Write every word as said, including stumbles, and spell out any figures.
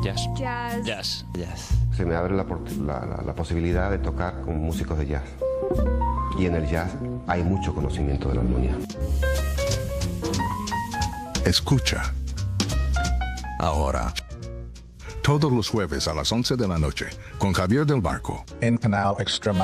Jazz. Jazz. Jazz. Jazz. Se me abre la, por- la- la- la posibilidad de tocar con músicos de jazz. Y en el jazz hay mucho conocimiento de la armonía. Escucha. Ahora. Todos los jueves a las once de la noche con Javier del Barco. En Canal Extra